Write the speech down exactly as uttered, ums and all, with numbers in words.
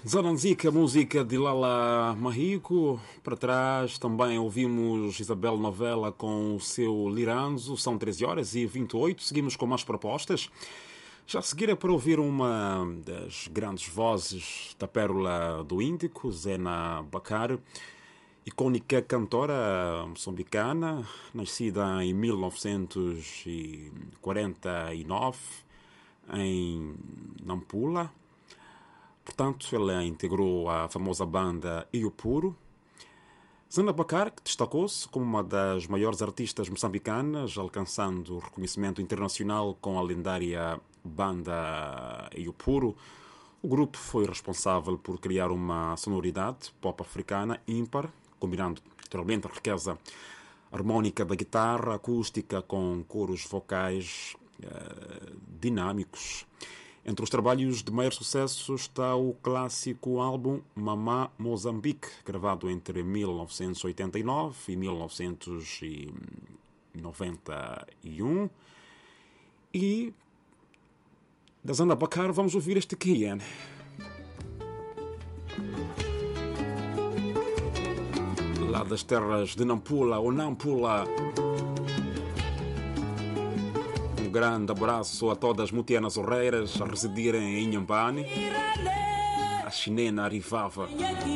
Zananzica, música de Lala Marrico. Para trás também ouvimos Isabel Novella com o seu Liranzo. São treze horas e vinte e oito. Seguimos com mais propostas. Já a seguir é para ouvir uma das grandes vozes da Pérola do Índico, Zena Bacar, icônica cantora moçambicana, nascida em mil novecentos e quarenta e nove em Nampula. Portanto, ela integrou a famosa banda Iupuro. Zena Bacar destacou-se como uma das maiores artistas moçambicanas, alcançando reconhecimento internacional com a lendária banda Iupuro. O grupo foi responsável por criar uma sonoridade pop africana ímpar, combinando naturalmente a riqueza harmónica da guitarra acústica com coros vocais uh, dinâmicos. Entre os trabalhos de maior sucesso está o clássico álbum Mamá Moçambique, gravado entre mil novecentos e oitenta e nove e mil novecentos e noventa e um. E da Zena Bacar vamos ouvir este Kian. Lá das terras de Nampula ou Nampula. Um grande abraço a todas as mutianas orreiras a residirem em Inhambane. A chinena arrivava.